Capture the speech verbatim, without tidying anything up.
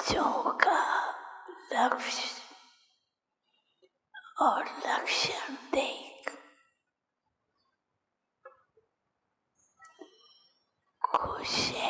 बच्चों का लक्ष्य और लक्षण देख खुश है।